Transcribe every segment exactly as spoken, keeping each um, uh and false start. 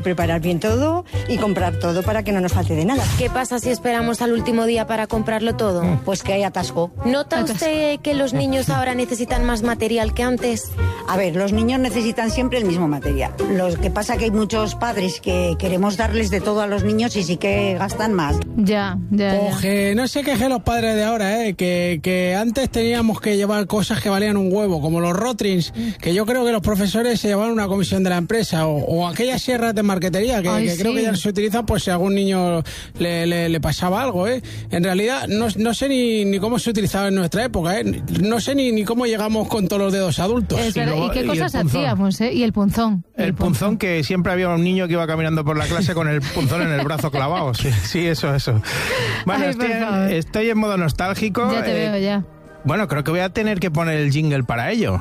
Preparar bien todo y comprar todo para que no nos falte de nada. ¿Qué pasa si esperamos al último día para comprarlo todo? Pues que hay atasco. ¿Nota Atasco. usted que los niños ahora necesitan más material que antes? A ver, los niños necesitan siempre el mismo material. Lo que pasa que hay muchos padres que queremos darles de todo a los niños y sí que gastan más. Ya, ya, ya. Oje, no se quejen los padres de ahora, ¿eh? Que, que antes teníamos que llevar cosas que valían un huevo, como los Rotrins, que yo creo que los profesores se llevaban una comisión de la empresa, o, o aquellas sierras de marquetería que, Ay, que sí. creo que ya no se utilizan, pues si a algún niño le, le, le pasaba algo, ¿eh? En realidad, no, no sé ni, ni cómo se utilizaba en nuestra época, ¿eh? No sé ni, ni cómo llegamos con todos los dedos adultos. Es Y verdad, luego- ¿y qué y el cosas punzón. hacíamos, eh? Y el punzón. El punzón, que siempre había un niño que iba caminando por la clase con el punzón en el brazo clavado. Sí, sí, eso, eso. Bueno, Ay, estoy, por en, favor. estoy en modo nostálgico. Ya te eh, veo, ya. Bueno, creo que voy a tener que poner el jingle para ello.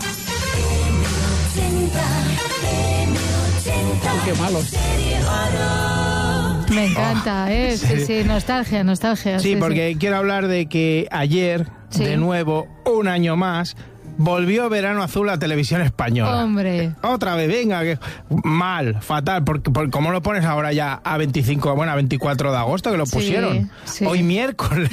Qué malo. Me encanta, ¿eh? Sí, sí. sí, nostalgia, nostalgia. Sí, porque quiero hablar de que ayer, Sí. de nuevo, un año más, volvió Verano Azul a Televisión Española. Hombre. Otra vez, venga, que mal, fatal, porque, porque ¿cómo lo pones ahora ya a veinticinco, bueno, a veinticuatro de agosto que lo Sí, pusieron? sí. Hoy miércoles.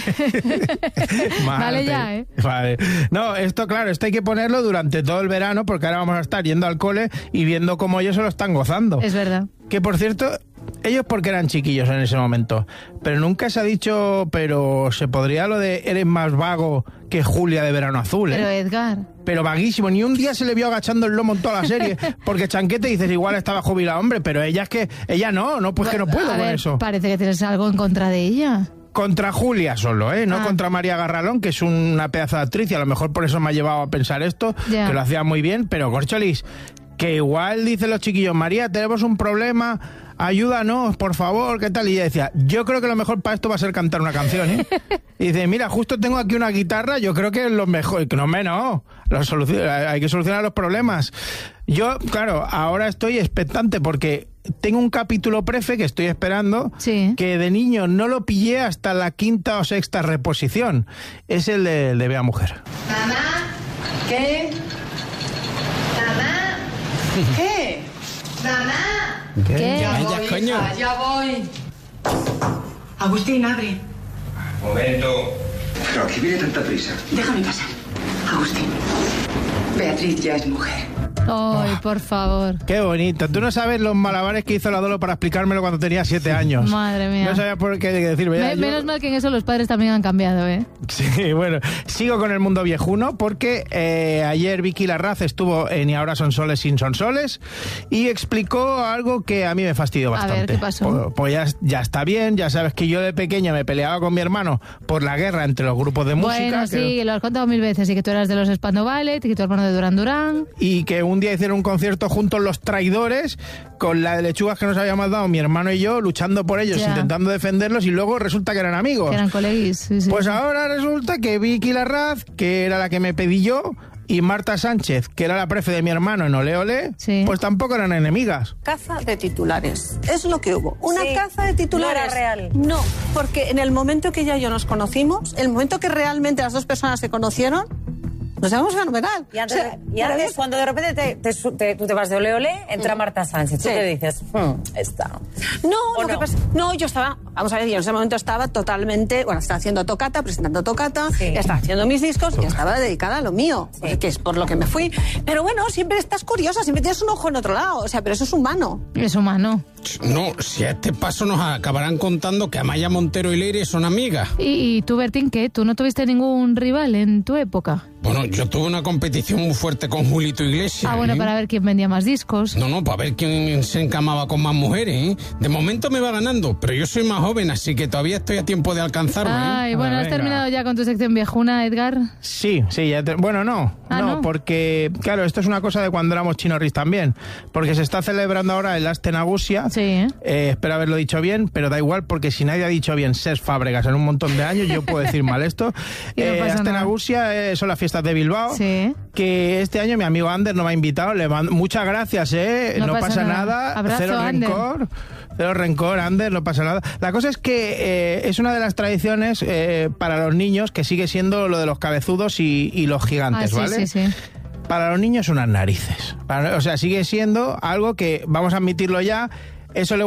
Vale ya, ¿eh? Vale. No, esto claro, esto hay que ponerlo durante todo el verano porque ahora vamos a estar yendo al cole y viendo cómo ellos se lo están gozando. Es verdad. Que por cierto, ellos porque eran chiquillos en ese momento, pero nunca se ha dicho, pero se podría lo de eres más vago que Julia de Verano Azul, ¿eh? Pero Edgar, Pero vaguísimo, ni un día se le vio agachando el lomo en toda la serie, porque Chanquete dices, igual estaba jubilado, hombre, pero ella es que, ella no, no, pues que no puedo a con ver, eso. parece que tienes algo en contra de ella. Contra Julia solo, ¿eh? No Ah. contra María Garralón, que es una pedazo de actriz, y a lo mejor por eso me ha llevado a pensar esto, Ya. que lo hacía muy bien, pero Corcholis, que igual dicen los chiquillos, María, tenemos un problema, ayúdanos, por favor, ¿qué tal? Y ella decía, yo creo que lo mejor para esto va a ser cantar una canción, ¿eh? Y dice, mira, justo tengo aquí una guitarra, yo creo que es lo mejor, y que no menos, la solución, hay que solucionar los problemas. Yo, claro, ahora estoy expectante porque tengo un capítulo prefe que estoy esperando, Sí. que de niño no lo pillé hasta la quinta o sexta reposición. Es el de, el de Bea Mujer. Mamá, ¿qué? Mamá, ¿qué? Mamá, ¿Qué? ya Vaya, voy, coño. hija, ya voy. Agustín, abre. Momento. Pero ¿a qué viene tanta prisa? Déjame pasar. Agustín, Beatriz ya es mujer. Ay, por favor. Qué bonito. Tú no sabes los malabares que hizo la Dolo para explicármelo cuando tenía siete años. Madre mía. No sabía por qué decirme. Me- menos mal que en eso los padres también han cambiado, ¿eh? Sí, bueno, sigo con el mundo viejuno porque eh, ayer Vicky Larraz estuvo en Y ahora son soles sin son soles y explicó algo que a mí me fastidió A ver, bastante. ¿qué pasó? Pues, pues ya, ya está bien, ya sabes que yo de pequeña me peleaba con mi hermano por la guerra entre los grupos de música. Bueno, que- sí, lo has contado mil veces. Y que tú eras de los Spandau Ballet, y que tu hermano de Duran Duran. Y que un día hicieron un concierto juntos los traidores con la de lechugas que nos habíamos dado mi hermano y yo, luchando por ellos, Ya. intentando defenderlos y luego resulta que eran amigos. Que eran coleguis. Sí, sí. Pues ahora resulta que Vicky Larraz, que era la que me pedí yo, y Marta Sánchez, que era la prefe de mi hermano en Ole Ole, Sí. pues tampoco eran enemigas. Caza de titulares. Es lo que hubo. Una Sí. caza de titulares. No era real. No, porque en el momento que ella y yo nos conocimos, el momento que realmente las dos personas se conocieron, nos llevamos fenomenal. Y antes, O sea, y antes cuando de repente te, te su- te- tú te vas de ole ole, entra Marta Sánchez. ¿Tú Sí. qué dices? Hmm, esta. No, ¿O lo no? que pasa, no, yo estaba, vamos a ver, yo en ese momento estaba totalmente, bueno, estaba haciendo tocata, presentando tocata, Sí. estaba haciendo mis discos y estaba dedicada a lo mío, Sí. que es por lo que me fui. Pero bueno, siempre estás curiosa, siempre tienes un ojo en otro lado, o sea, pero eso es humano. Es humano. No, si a este paso nos acabarán contando que Amaya Montero y Leire son amigas. ¿Y, y tú, Bertín, qué? ¿Tú no tuviste ningún rival en tu época? Bueno, yo tuve una competición muy fuerte con Julito Iglesias. Ah, bueno, ¿eh? para ver quién vendía más discos. No, no, para ver quién se encamaba con más mujeres, ¿eh? De momento me va ganando, pero yo soy más joven, así que todavía estoy a tiempo de alcanzarme, ¿eh? Ay, bueno, Ah, ¿has venga. terminado ya con tu sección viejuna, Edgar? Sí, sí, ya te- bueno, no, Ah, no, ¿no? porque, claro, esto es una cosa de cuando éramos chinorris también, porque se está celebrando ahora el Astenagusia. Sí, ¿eh? Eh, espero haberlo dicho bien, pero da igual porque si nadie ha dicho bien Ses Fábregas en un montón de años, yo puedo decir mal esto. Y no eh, pasa Astenagusia eh, son las fiestas de Bilbao, Sí. que este año mi amigo Ander nos ha invitado. Le mando muchas gracias, ¿eh? No No, pasa pasa, nada. nada. Abrazo, Cero Ander. rencor. Cero rencor, Ander, no pasa nada. La cosa es que eh, es una de las tradiciones eh, para los niños que sigue siendo lo de los cabezudos y, y los gigantes, Ah, sí, ¿vale? sí, sí. Para los niños unas narices. Para- o sea, sigue siendo algo que, vamos a admitirlo ya, eso le